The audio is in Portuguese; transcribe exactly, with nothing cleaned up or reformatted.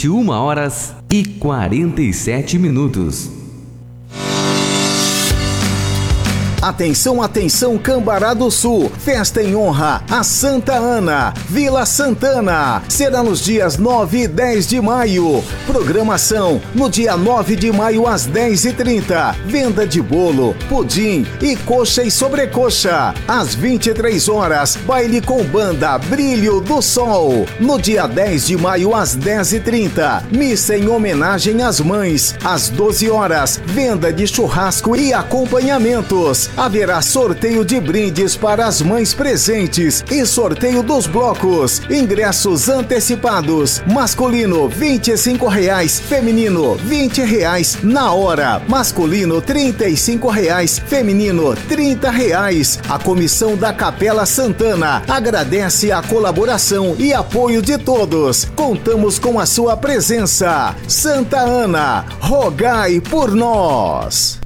vinte e uma horas e quarenta e sete minutos. Atenção, atenção, Cambará do Sul, festa em honra a Santa Ana, Vila Santana, será nos dias nove e dez de maio, programação no dia nove de maio às dez e trinta, venda de bolo, pudim e coxa e sobrecoxa, às vinte e três horas, baile com banda Brilho do Sol, no dia dez de maio às dez e trinta, missa em homenagem às mães, às doze horas, venda de churrasco e acompanhamentos. Haverá sorteio de brindes para as mães presentes e sorteio dos blocos. Ingressos antecipados. Masculino vinte e cinco reais, feminino vinte reais na hora. Masculino trinta e cinco reais, feminino trinta reais. A comissão da Capela Santana agradece a colaboração e apoio de todos. Contamos com a sua presença. Santa Ana, rogai por nós.